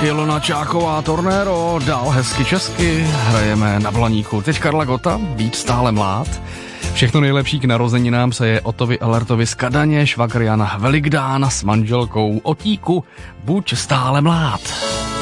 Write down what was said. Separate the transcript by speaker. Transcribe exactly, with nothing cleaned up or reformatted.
Speaker 1: Ilona Čáková, Tornero, dál hezky česky, hrajeme na Blaníku. Teď Karla Gota, být stále mlád. Všechno nejlepší k narozeninám se je Otovi Alertovi z Kadaně, švagr Jana Velikdána s manželkou Otíku, buď stále mlád.